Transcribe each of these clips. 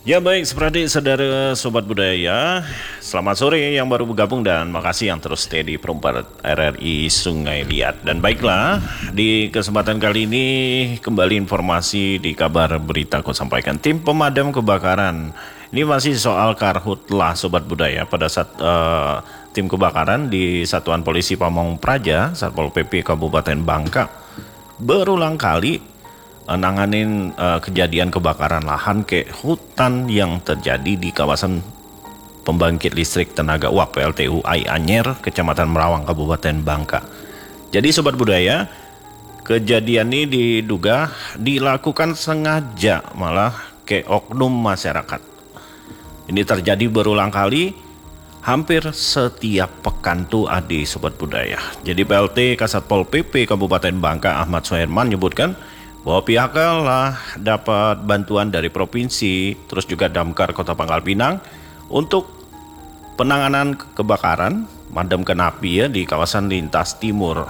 Ya baik, seperti saudara Sobat Budaya, selamat sore yang baru bergabung dan makasih yang terus stay di Perumpat RRI Sungai Liat. Dan baiklah, di kesempatan kali ini kembali informasi di kabar berita aku sampaikan. Tim pemadam kebakaran, ini masih soal karhutlah Sobat Budaya pada saat tim kebakaran di Satuan Polisi Pamong Praja, Satpol PP Kabupaten Bangka, berulang kali nanganin kejadian kebakaran lahan ke hutan yang terjadi di kawasan pembangkit listrik tenaga uap PLTU Ai Anyer, Kecamatan Merawang, Kabupaten Bangka. Jadi Sobat Budaya, kejadian ini diduga dilakukan sengaja malah ke oknum masyarakat. Ini terjadi berulang kali, hampir setiap pekan tuh adi Sobat Budaya. Jadi PLT Kasatpol PP Kabupaten Bangka Ahmad Suherman menyebutkan bahwa pihaknya lah dapat bantuan dari provinsi, terus juga Damkar Kota Pangkal Pinang untuk penanganan kebakaran, madamkan api ya di kawasan lintas timur.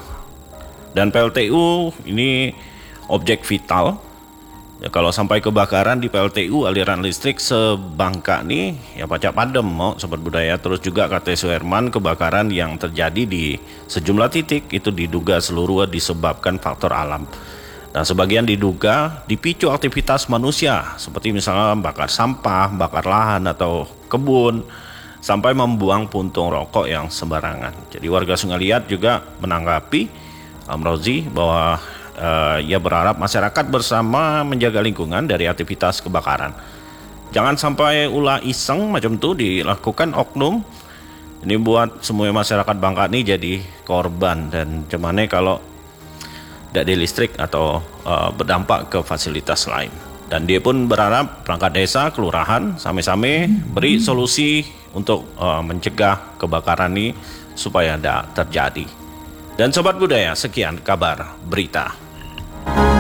Dan PLTU ini objek vital. Ya, kalau sampai kebakaran di PLTU aliran listrik sebangka nih ya pacak padam mau Sobat Budaya. Terus juga kata Suherman, kebakaran yang terjadi di sejumlah titik itu diduga seluruh disebabkan faktor alam. Nah, sebagian diduga dipicu aktivitas manusia, seperti misalnya bakar sampah, bakar lahan atau kebun, sampai membuang puntung rokok yang sembarangan. Jadi warga Sungai Liat juga menanggapi Amrozi bahwa ia berharap masyarakat bersama menjaga lingkungan dari aktivitas kebakaran. Jangan sampai ulah iseng macam itu dilakukan oknum. Ini buat semua masyarakat Bangka ini jadi korban, dan gimana kalau tidak di listrik atau berdampak ke fasilitas lain. Dan dia pun berharap perangkat desa, kelurahan sama-sama beri solusi untuk mencegah kebakaran ini supaya tidak terjadi. Dan Sobat Budaya, sekian kabar berita.